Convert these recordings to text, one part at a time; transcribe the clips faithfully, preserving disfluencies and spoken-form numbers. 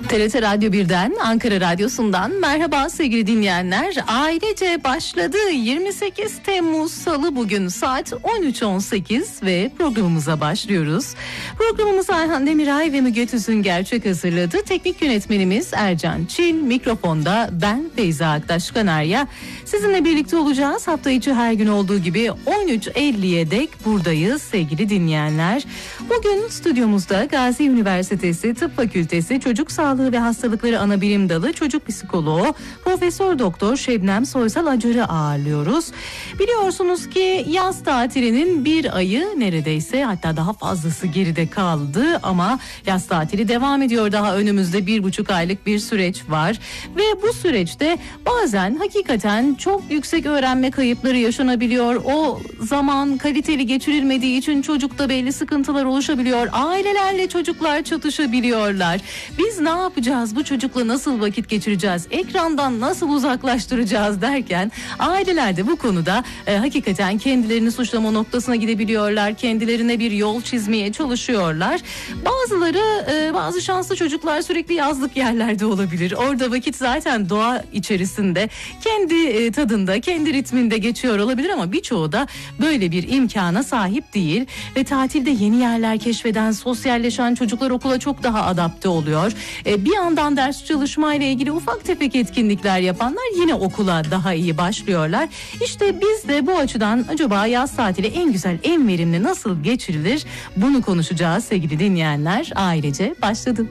T R T Radyo birden, Ankara Radyosu'ndan merhaba sevgili dinleyenler. Ailece başladı. yirmi sekiz Temmuz Salı bugün saat on üç on sekiz ve programımıza başlıyoruz. Programımızı Ayhan Demiray ve Müge Tüzün Gerçek hazırladı. Teknik yönetmenimiz Ercan Çil, mikrofonda ben Feyza Aktaş Kanarya. Sizinle birlikte olacağız. Hafta içi her gün olduğu gibi on üç elliye dek buradayız sevgili dinleyenler. Bugün stüdyomuzda Gazi Üniversitesi Tıp Fakültesi Çocuk Sağlığı ve Hastalıkları Anabilim Dalı Çocuk Psikoloğu Profesör Doktor Şebnem Soysal Acar'ı ağırlıyoruz. Biliyorsunuz ki yaz tatilinin bir ayı neredeyse, hatta daha fazlası geride kaldı ama yaz tatili devam ediyor. Daha önümüzde bir buçuk aylık bir süreç var ve bu süreçte bazen hakikaten çok yüksek öğrenme kayıpları yaşanabiliyor. O zaman kaliteli geçirilmediği için çocukta belli sıkıntılar oluşabiliyor. Ailelerle çocuklar çatışabiliyorlar. Biz ne yapacağız? Bu çocukla nasıl vakit geçireceğiz? Ekrandan nasıl uzaklaştıracağız derken aileler de bu konuda e, hakikaten kendilerini suçlama noktasına gidebiliyorlar. Kendilerine bir yol çizmeye çalışıyorlar. Bazıları, e, bazı şanslı çocuklar sürekli yazlık yerlerde olabilir. Orada vakit zaten doğa içerisinde kendi e, tadında, kendi ritminde geçiyor olabilir ama birçoğu da böyle bir imkana sahip değil ve tatilde yeni yerler keşfeden, sosyalleşen çocuklar okula çok daha adapte oluyor. E, bir yandan ders çalışmayla ilgili ufak tefek etkinlikler yapanlar yine okula daha iyi başlıyorlar. İşte biz de bu açıdan acaba yaz tatili en güzel, en verimli nasıl geçirilir? Bunu konuşacağız sevgili dinleyenler. Ailece başladı.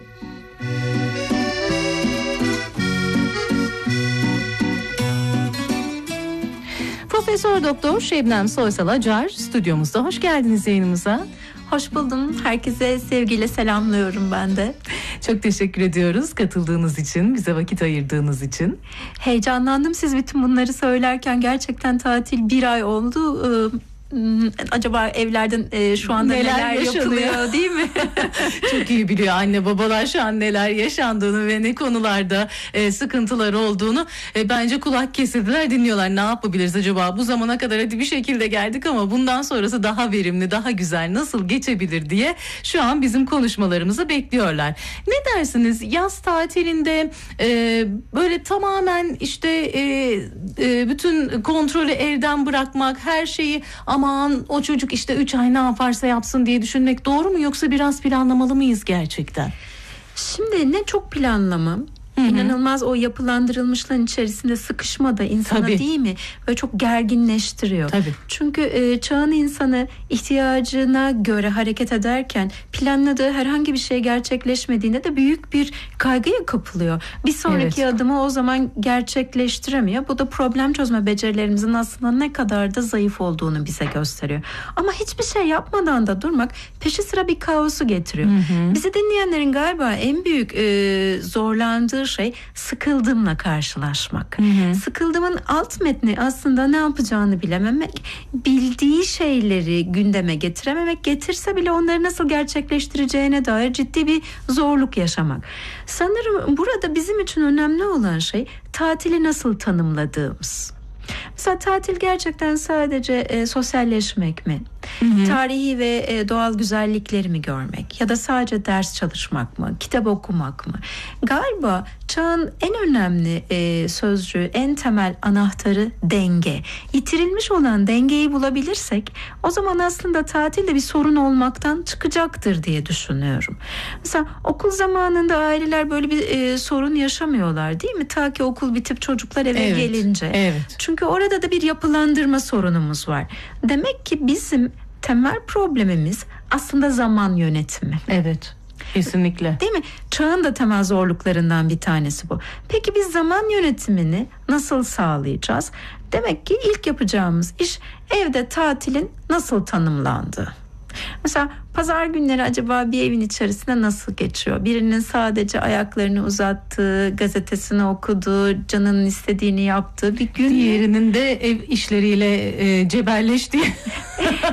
Profesör Doktor Şebnem Soysal Acar stüdyomuzda. Hoş geldiniz yayınımıza. Hoş buldum. Herkese sevgiyle selamlıyorum ben de. Çok teşekkür ediyoruz katıldığınız için, bize vakit ayırdığınız için. Heyecanlandım siz bütün bunları söylerken. Gerçekten tatil bir ay oldu. Acaba evlerden e, şu anda neler, neler yapılıyor değil mi? Çok iyi biliyor anne babalar şu an neler yaşandığını ve ne konularda e, sıkıntılar olduğunu. E, bence kulak kesildiler, dinliyorlar. Ne yapabiliriz acaba? Bu zamana kadar hadi bir şekilde geldik ama bundan sonrası daha verimli, daha güzel nasıl geçebilir diye şu an bizim konuşmalarımızı bekliyorlar. Ne dersiniz? Yaz tatilinde e, böyle tamamen işte e, e, bütün kontrolü elden bırakmak, her şeyi aman o çocuk işte üç ay ne yaparsa yapsın diye düşünmek doğru mu, yoksa biraz planlamalı mıyız gerçekten? Şimdi ne çok planlama, Hı-hı. İnanılmaz o yapılandırılmışların içerisinde sıkışma da insana Tabii. değil mi? Böyle çok gerginleştiriyor. Tabii. Çünkü e, çağın insanı ihtiyacına göre hareket ederken planladığı herhangi bir şey gerçekleşmediğinde de büyük bir kaygıya kapılıyor. Bir sonraki evet. adımı o zaman gerçekleştiremiyor. Bu da problem çözme becerilerimizin aslında ne kadar da zayıf olduğunu bize gösteriyor. Ama hiçbir şey yapmadan da durmak peşi sıra bir kaosu getiriyor. Hı-hı. Bizi dinleyenlerin galiba en büyük e, zorlandığı şey sıkıldığımla karşılaşmak. Hı hı. Sıkıldığımın alt metni aslında ne yapacağını bilememek, bildiği şeyleri gündeme getirememek, getirse bile onları nasıl gerçekleştireceğine dair ciddi bir zorluk yaşamak. Sanırım burada bizim için önemli olan şey tatili nasıl tanımladığımız. Mesela tatil gerçekten sadece e, sosyalleşmek mi? Hı hı. Tarihi ve e, doğal güzellikleri mi görmek? Ya da sadece ders çalışmak mı? Kitap okumak mı? Galiba çağın en önemli e, sözcüğü, en temel anahtarı denge. Yitirilmiş olan dengeyi bulabilirsek o zaman aslında tatilde bir sorun olmaktan çıkacaktır diye düşünüyorum. Mesela okul zamanında aileler böyle bir e, sorun yaşamıyorlar değil mi? Ta ki okul bitip çocuklar eve evet, gelince. Evet. Çünkü orada da bir yapılandırma sorunumuz var. Demek ki bizim temel problemimiz aslında zaman yönetimi. Evet. Kesinlikle. Değil mi? Çağın da temel zorluklarından bir tanesi bu. Peki biz zaman yönetimini nasıl sağlayacağız? Demek ki ilk yapacağımız iş evde tatilin nasıl tanımlandığı. Mesela pazar günleri acaba bir evin içerisinde nasıl geçiyor? Birinin sadece ayaklarını uzattığı, gazetesini okuduğu, canının istediğini yaptığı bir gün. Diğerinin de ev işleriyle e, cebelleştiği.